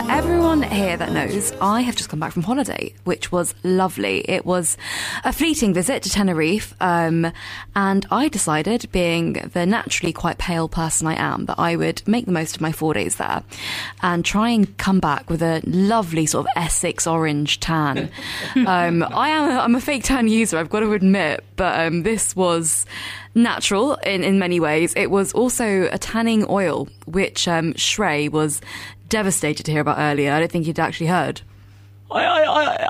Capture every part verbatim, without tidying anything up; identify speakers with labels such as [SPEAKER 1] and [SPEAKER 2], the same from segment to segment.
[SPEAKER 1] for everyone here that knows, I have just come back from holiday, which was lovely. It was a fleeting visit to Tenerife, um, and I decided, being the naturally quite pale person I am, that I would make the most of my four days there and try and come back with a lovely sort of Essex orange tan. um, I am a, I'm a fake tan user, I've got to admit, but um, this was natural in, in many ways. It was also a tanning oil, which um, Shrey was devastated to hear about earlier. I don't think he'd actually heard.
[SPEAKER 2] I, I,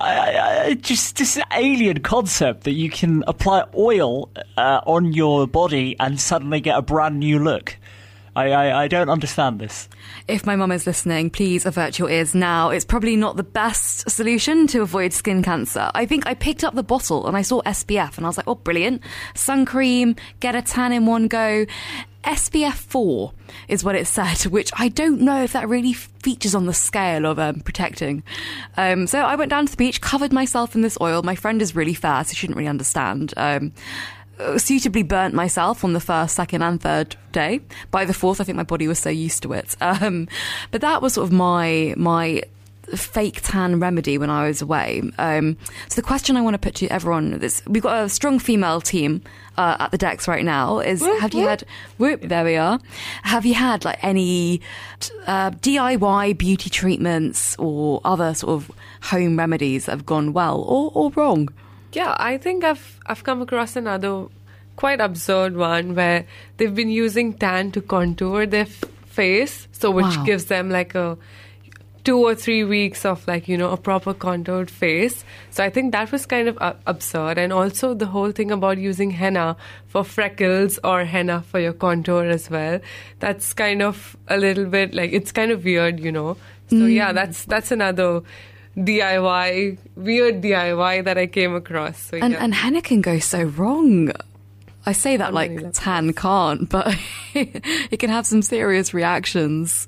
[SPEAKER 2] I, I, just this alien concept that you can apply oil uh, on your body and suddenly get a brand new look. I, I, I don't understand this.
[SPEAKER 1] If my mum is listening, please avert your ears now. It's probably not the best solution to avoid skin cancer. I think I picked up the bottle and I saw S P F and I was like, oh, brilliant. Sun cream, get a tan in one go. S P F four is what it said, which I don't know if that really features on the scale of um, protecting. Um, so I went down to the beach, covered myself in this oil. My friend is really fair, so she didn't really understand. Um, suitably burnt myself on the first, second and third day. By the fourth, I think my body was so used to it. Um, but that was sort of my my fake tan remedy when I was away. Um, so the question I want to put to everyone is, we've got a strong female team uh, at the decks right now, is
[SPEAKER 3] whoop,
[SPEAKER 1] have you
[SPEAKER 3] whoop.
[SPEAKER 1] had, whoop, there we are. Have you had like any uh, D I Y beauty treatments or other sort of home remedies that have gone well or, or wrong?
[SPEAKER 3] Yeah, I think I've I've come across another quite absurd one where they've been using tan to contour their f- face, so which
[SPEAKER 1] Wow.
[SPEAKER 3] gives them like a two or three weeks of like, you know, a proper contoured face. So I think that was kind of uh, absurd. And also the whole thing about using henna for freckles or henna for your contour as well. That's kind of a little bit like, it's kind of weird, you know. So
[SPEAKER 1] Mm.
[SPEAKER 3] yeah, that's that's another D I Y, weird D I Y that I came across. So,
[SPEAKER 1] And,
[SPEAKER 3] yeah.
[SPEAKER 1] and henna can go so wrong. I say that
[SPEAKER 3] On
[SPEAKER 1] like
[SPEAKER 3] many levels.
[SPEAKER 1] tan can't, but it can have some serious reactions.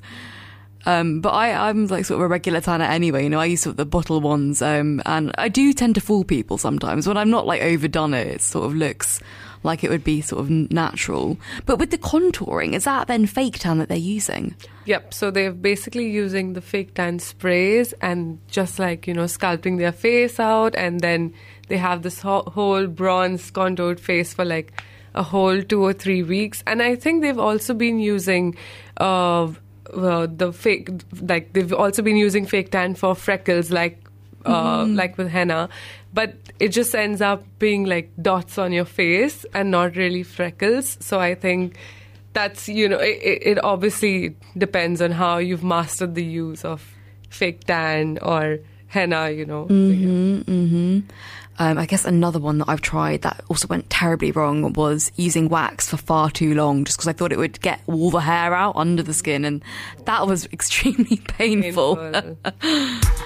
[SPEAKER 1] Um, but I, I'm like sort of a regular tanner anyway, you know, I use sort of the bottle ones, um, and I do tend to fool people sometimes. When I'm not like overdone it, it sort of looks like it would be sort of natural. But with the contouring, is that then fake tan that they're using?
[SPEAKER 3] Yep, so they're basically using the fake tan sprays and just like, you know, sculpting their face out, and then they have this ho- whole bronze contoured face for like a whole two or three weeks. And I think they've also been using uh, uh, the fake, like they've also been using fake tan for freckles, like uh,
[SPEAKER 1] Mm.
[SPEAKER 3] like with henna. But it just ends up being like dots on your face and not really freckles. So I think that's, you know, it, it obviously depends on how you've mastered the use of fake tan or henna, you know.
[SPEAKER 1] Mm-hmm, mm-hmm. Um, I guess another one that I've tried that also went terribly wrong was using wax for far too long, just because I thought it would get all the hair out under the skin, and that was extremely painful.
[SPEAKER 3] Painful.